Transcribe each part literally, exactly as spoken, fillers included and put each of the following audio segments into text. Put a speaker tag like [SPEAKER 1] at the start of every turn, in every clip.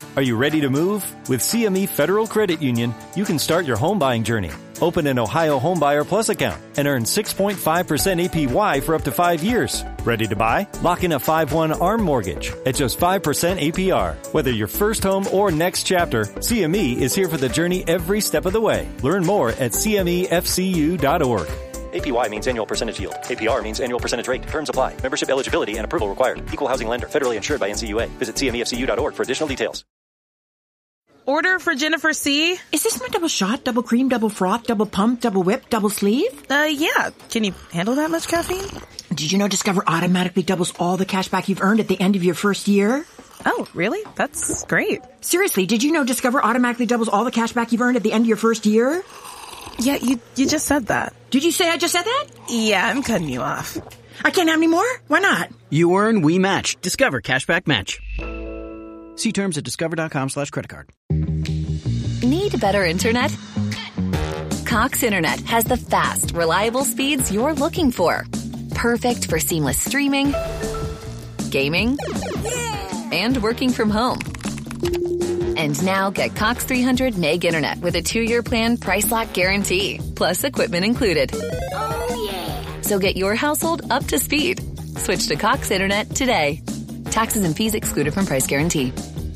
[SPEAKER 1] Are you ready to move? With C M E Federal Credit Union, you can start your home buying journey. Open an Ohio Homebuyer Plus account and earn six point five percent A P Y for up to five years. Ready to buy? Lock in a five one ARM mortgage at just five percent A P R. Whether your first home or next chapter, C M E is here for the journey every step of the way. Learn more at C M E F C U dot org. A P Y means annual percentage yield. A P R means annual percentage rate. Terms apply. Membership eligibility and approval required. Equal housing lender. Federally insured by N C U A. Visit C M E F C U dot org for additional details.
[SPEAKER 2] Order for Jennifer C.
[SPEAKER 3] Is this my double shot, double cream, double froth, double pump, double whip, double sleeve?
[SPEAKER 2] Uh, yeah. Can you handle that much caffeine?
[SPEAKER 3] Did you know Discover automatically doubles all the cash back you've earned at the end of your first year?
[SPEAKER 2] Oh, really? That's great.
[SPEAKER 3] Seriously, did you know Discover automatically doubles all the cash back you've earned at the end of your first year?
[SPEAKER 2] Yeah, you you just said that.
[SPEAKER 3] Did you say I just said that?
[SPEAKER 2] Yeah, I'm cutting you off.
[SPEAKER 3] I can't have any more? Why not?
[SPEAKER 4] You earn, we match. Discover Cashback Match. See terms at discover.com slash credit card.
[SPEAKER 5] Need better internet? Cox Internet has the fast, reliable speeds you're looking for. Perfect for seamless streaming, gaming, and working from home. And now get Cox three hundred meg internet with a two-year plan price lock guarantee, plus equipment included. Oh, yeah. So get your household up to speed. Switch to Cox Internet today. Taxes and fees excluded from price guarantee.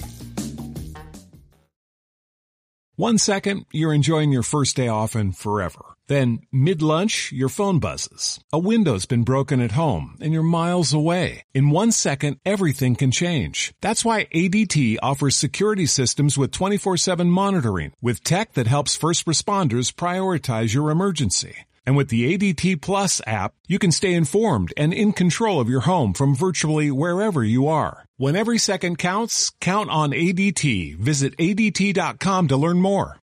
[SPEAKER 6] One second, you're enjoying your first day off and forever. Then, mid-lunch, your phone buzzes. A window's been broken at home, and you're miles away. In one second, everything can change. That's why A D T offers security systems with twenty-four seven monitoring, with tech that helps first responders prioritize your emergency. And with the A D T Plus app, you can stay informed and in control of your home from virtually wherever you are. When every second counts, count on A D T. Visit A D T dot com to learn more.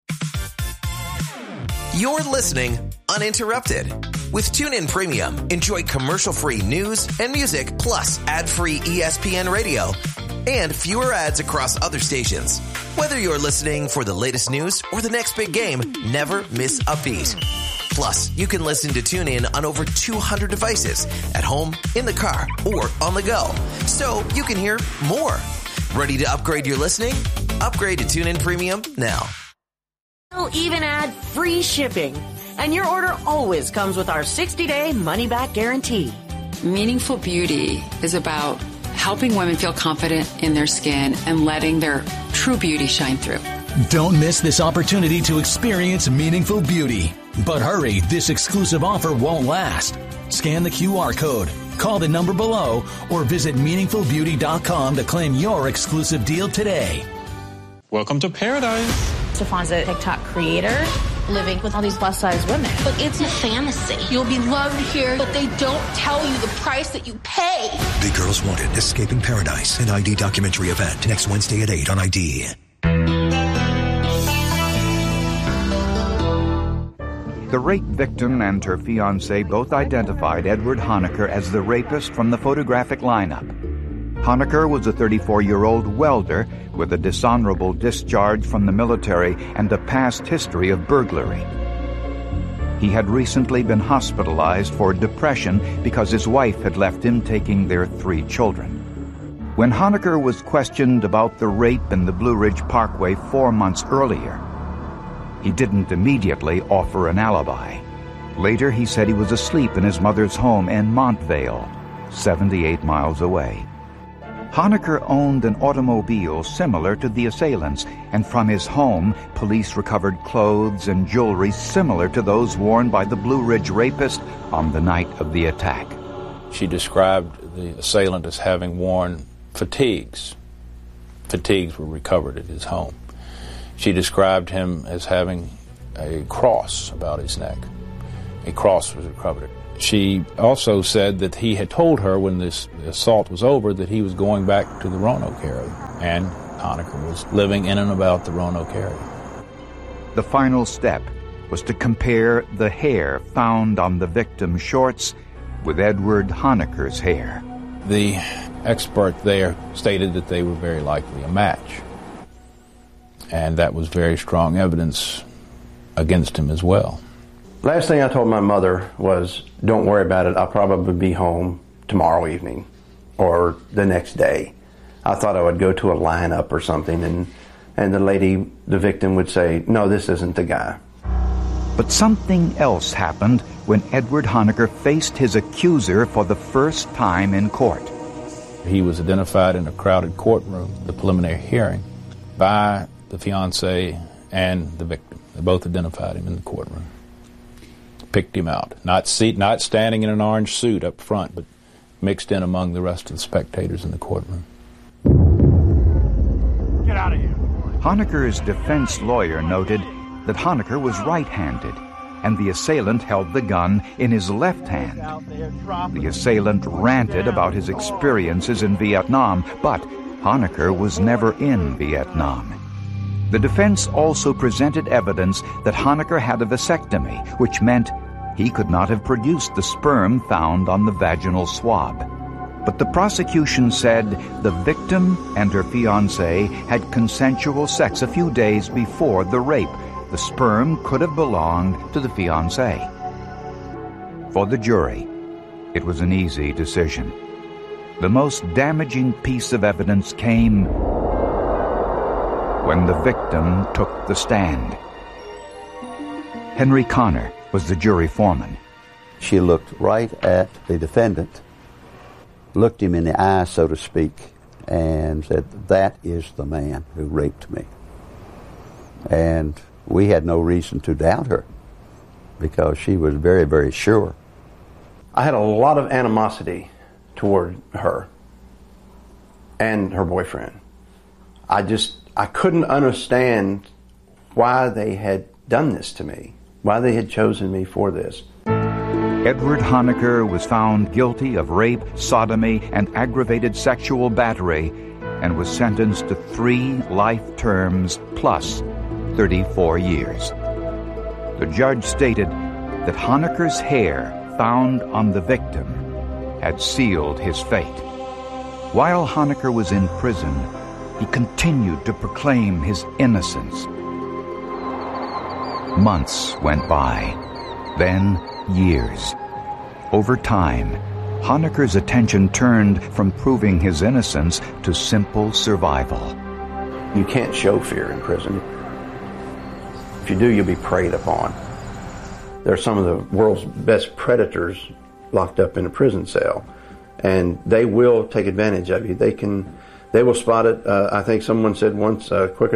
[SPEAKER 7] You're listening uninterrupted. With TuneIn Premium, enjoy commercial-free news and music, plus ad-free E S P N radio, and fewer ads across other stations. Whether you're listening for the latest news or the next big game, never miss a beat. Plus, you can listen to TuneIn on over two hundred devices, at home, in the car, or on the go. So you can hear more. Ready to upgrade your listening? Upgrade to TuneIn Premium now.
[SPEAKER 8] We'll even add free shipping. And your order always comes with our sixty-day money-back guarantee.
[SPEAKER 9] Meaningful Beauty is about helping women feel confident in their skin and letting their true beauty shine through.
[SPEAKER 10] Don't miss this opportunity to experience Meaningful Beauty. But hurry, this exclusive offer won't last. Scan the Q R code, call the number below, or visit meaningful beauty dot com to claim your exclusive deal today.
[SPEAKER 11] Welcome to paradise.
[SPEAKER 12] Stefan's a TikTok creator living with all these plus-size women.
[SPEAKER 13] But it's a fantasy. You'll be loved here, but they don't tell you the price that you pay.
[SPEAKER 14] Big Girls Wanted, Escaping Paradise, an I D documentary event next Wednesday at eight on I D.
[SPEAKER 15] The rape victim and her fiancé both identified Edward Honaker as the rapist from the photographic lineup. Honaker was a thirty-four-year-old welder with a dishonorable discharge from the military and a past history of burglary. He had recently been hospitalized for depression because his wife had left him taking their three children. When Honaker was questioned about the rape in the Blue Ridge Parkway four months earlier, he didn't immediately offer an alibi. Later, he said he was asleep in his mother's home in Montvale, seventy-eight miles away. Honaker owned an automobile similar to the assailants', and from his home, police recovered clothes and jewelry similar to those worn by the Blue Ridge rapist on the night of the attack.
[SPEAKER 16] She described the assailant as having worn fatigues. Fatigues were recovered at his home. She described him as having a cross about his neck. A cross was recovered. She also said that he had told her when this assault was over that he was going back to the Roanoke area, and Honaker was living in and about the Roanoke area.
[SPEAKER 15] The final step was to compare the hair found on the victim's shorts with Edward Honaker's hair.
[SPEAKER 16] The expert there stated that they were very likely a match, and that was very strong evidence against him as well.
[SPEAKER 17] Last thing I told my mother was, don't worry about it, I'll probably be home tomorrow evening or the next day. I thought I would go to a lineup or something, and, and the lady, the victim, would say, no, this isn't the guy.
[SPEAKER 15] But something else happened when Edward Honaker faced his accuser for the first time in court.
[SPEAKER 16] He was identified in a crowded courtroom, the preliminary hearing, by the fiancée and the victim. They both identified him in the courtroom. Picked him out. Not seat, not standing in an orange suit up front, but mixed in among the rest of the spectators in the courtroom.
[SPEAKER 15] Get out of here. Honaker's defense lawyer noted that Honaker was right-handed, and the assailant held the gun in his left hand. The assailant ranted about his experiences in Vietnam, but Honaker was never in Vietnam. The defense also presented evidence that Honaker had a vasectomy, which meant he could not have produced the sperm found on the vaginal swab. But the prosecution said the victim and her fiancé had consensual sex a few days before the rape. The sperm could have belonged to the fiancé. For the jury, it was an easy decision. The most damaging piece of evidence came when the victim took the stand. Henry Connor was the jury foreman.
[SPEAKER 18] She looked right at the defendant, looked him in the eye, so to speak, and said, that is the man who raped me. And we had no reason to doubt her because she was very, very sure.
[SPEAKER 17] I had a lot of animosity toward her and her boyfriend. I just, I couldn't understand why they had done this to me, why they had chosen me for this.
[SPEAKER 15] Edward Honaker was found guilty of rape, sodomy, and aggravated sexual battery and was sentenced to three life terms plus thirty-four years. The judge stated that Honaker's hair found on the victim had sealed his fate. While Honaker was in prison, he continued to proclaim his innocence. Months went by, then years. Over time, Honaker's attention turned from proving his innocence to simple survival.
[SPEAKER 17] You can't show fear in prison. If you do, you'll be preyed upon. There are some of the world's best predators locked up in a prison cell, and they will take advantage of you. They can, they will spot it. Uh, I think someone said once, uh, quicker